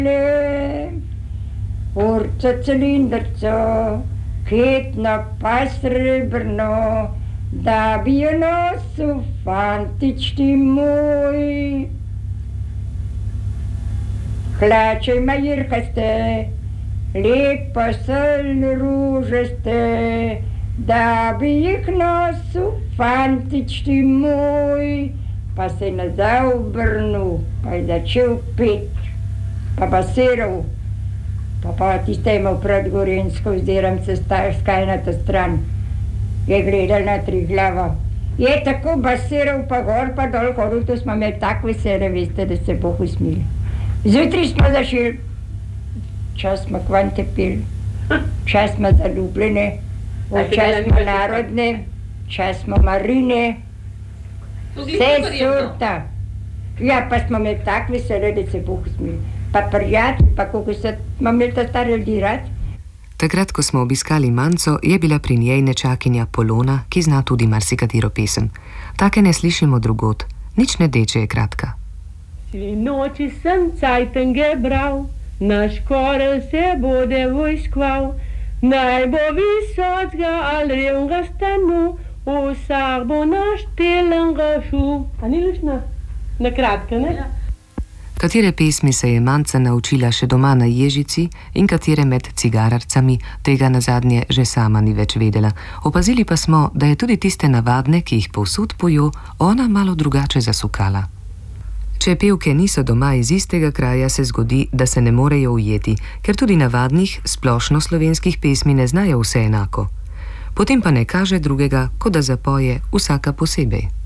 Urca cilindrco, kitno pa srebrno, da bi jo nosil fantič ti moj. Hlače ima jirkaste, lepo solne ružaste, da bi jih nosil fantič ti moj. Pa se je nazaj obrnil, pa je začel pet, pa basiral. Pa tiste imel pred Gorenjsko, oziram se skajnata stran. Je gledal na Triglava. Je tako basiral, pa gor pa dol hodil, to smo imeli tako vesele, veste, da se Bog usmili. Zjutraj smo zašli, čas smo kvante pili, čas smo zaljubljene, čas smo narodne, čas smo marine, vse sorta. Ja, pa smo imeli tako vesele, da se Bog usmili. Pa prijatelj, pa kako se smo imeli ta stari ljudi rad. Takrat, ko smo obiskali Manco, je bila pri njej nečakinja Polona, ki zna tudi marsikatero pesem. Take ne slišimo drugod, nič ne deče je kratka. Sinoči sem cajtenge bral, naš korel se bode vojskval, naj bo visocga ali revnga stanu, vsak bo naš telenga šu. A ni lišna? Na kratka, ne? Ja. Katere pesmi se je Manca naučila še doma na Ježici in katere med cigararcami, tega nazadnje že sama ni več vedela. Opazili pa smo, da je tudi tiste navadne, ki jih povsod pojo, ona malo drugače zasukala. Če pevke niso doma iz istega kraja, se zgodi, da se ne morejo ujeti, ker tudi navadnih, splošno slovenskih pesmi ne znajo vse enako. Potem pa ne kaže drugega, kot da zapoje vsaka posebej.